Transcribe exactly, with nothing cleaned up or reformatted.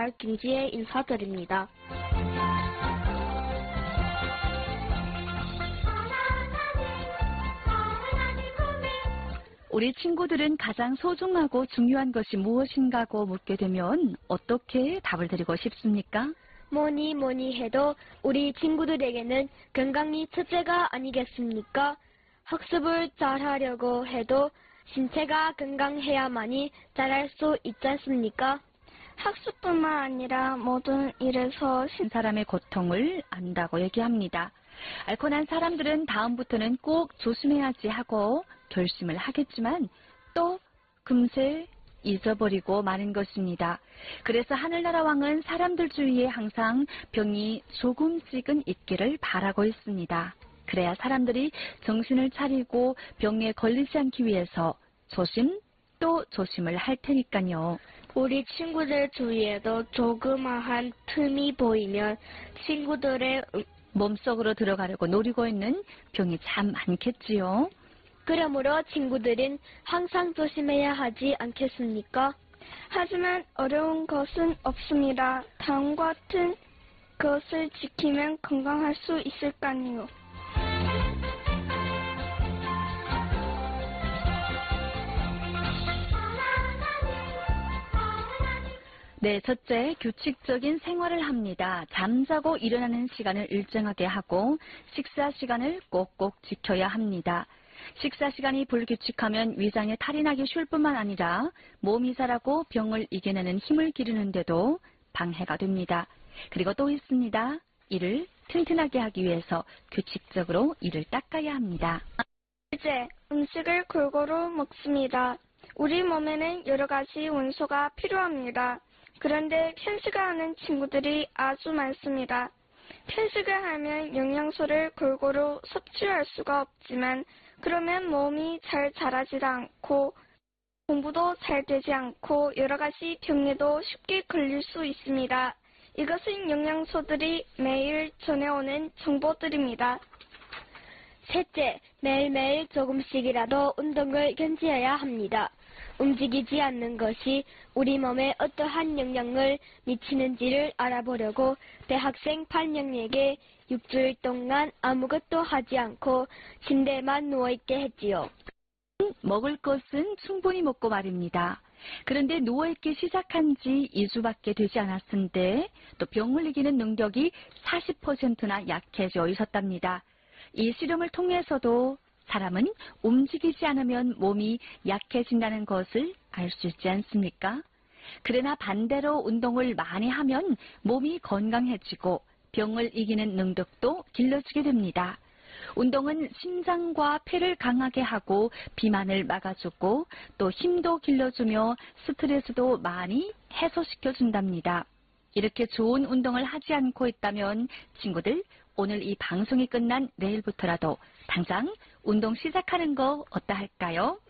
아나운서 김지혜 인사드립니다. 우리 친구들은 가장 소중하고 중요한 것이 무엇인가고 묻게 되면 어떻게 답을 드리고 싶습니까? 뭐니 뭐니 해도 우리 친구들에게는 건강이 첫째가 아니겠습니까? 학습을 잘하려고 해도 신체가 건강해야만이 잘할 수 있지 않습니까? 학습뿐만 아니라 모든 일에서 신 사람의 고통을 안다고 얘기합니다. 앓고 난 사람들은 다음부터는 꼭 조심해야지 하고 결심을 하겠지만 또 금세 잊어버리고 마는 것입니다. 그래서 하늘나라 왕은 사람들 주위에 항상 병이 조금씩은 있기를 바라고 있습니다. 그래야 사람들이 정신을 차리고 병에 걸리지 않기 위해서 조심 또 조심을 할 테니까요. 우리 친구들 주위에도 조그마한 틈이 보이면 친구들의 몸속으로 들어가려고 노리고 있는 병이 참 많겠지요. 그러므로 친구들은 항상 조심해야 하지 않겠습니까? 하지만 어려운 것은 없습니다. 다음과 같은 것을 지키면 건강할 수 있을까요? 네, 첫째, 규칙적인 생활을 합니다. 잠자고 일어나는 시간을 일정하게 하고 식사 시간을 꼭꼭 지켜야 합니다. 식사 시간이 불규칙하면 위장에 탈이 나기 쉬울 뿐만 아니라 몸이 자라고 병을 이겨내는 힘을 기르는데도 방해가 됩니다. 그리고 또 있습니다. 이를 튼튼하게 하기 위해서 규칙적으로 이를 닦아야 합니다. 이제 음식을 골고루 먹습니다. 우리 몸에는 여러 가지 원소가 필요합니다. 그런데 편식을 하는 친구들이 아주 많습니다. 편식을 하면 영양소를 골고루 섭취할 수가 없지만 그러면 몸이 잘 자라지도 않고 공부도 잘 되지 않고 여러 가지 병에도 쉽게 걸릴 수 있습니다. 이것은 영양소들이 매일 전해오는 정보들입니다. 셋째, 매일매일 조금씩이라도 운동을 견지해야 합니다. 움직이지 않는 것이 우리 몸에 어떠한 영향을 미치는지를 알아보려고 대학생 팔 명에게 육주일 동안 아무것도 하지 않고 침대에만 누워있게 했지요. 먹을 것은 충분히 먹고 말입니다. 그런데 누워있기 시작한 지 이 주밖에 되지 않았는데 또 병을 이기는 능력이 사십 퍼센트나 약해져 있었답니다. 이 실험을 통해서도 사람은 움직이지 않으면 몸이 약해진다는 것을 알 수 있지 않습니까? 그러나 반대로 운동을 많이 하면 몸이 건강해지고 병을 이기는 능력도 길러지게 됩니다. 운동은 심장과 폐를 강하게 하고 비만을 막아주고 또 힘도 길러주며 스트레스도 많이 해소시켜준답니다. 이렇게 좋은 운동을 하지 않고 있다면 친구들 오늘 이 방송이 끝난 내일부터라도 당장 운동 시작하는 거 어떠할까요?